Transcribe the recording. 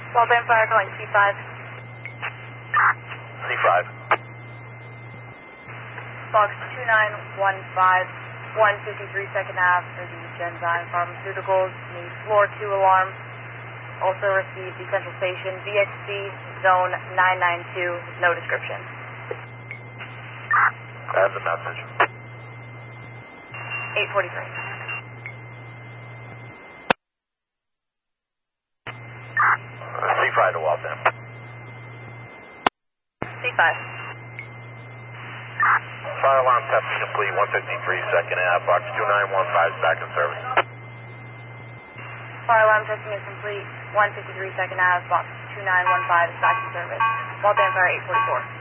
Wildland Fire calling C5. C5. Box 2915, 153 Second Ave for the Genzyme Pharmaceuticals, needs floor 2 alarm. Also received the Central Station VXC Zone 992 with no description. I have the message. 843. C5 to Waltham. C5. Fire alarm testing complete, 153 Second Ave, box 2915 is back in service. Fire alarm testing is complete, 153 Second Ave, box 2915 is back in service. Wildland Fire 844.